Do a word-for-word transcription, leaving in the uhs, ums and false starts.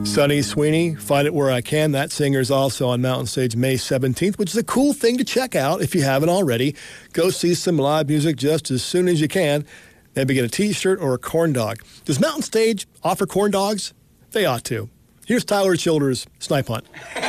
Sonny Sweeney, Find It Where I Can. That singer is also on Mountain Stage May seventeenth, which is a cool thing to check out if you haven't already. Go see some live music just as soon as you can. Maybe get a T-shirt or a corn dog. Does Mountain Stage offer corn dogs? They ought to. Here's Tyler Childers' Snipe Hunt.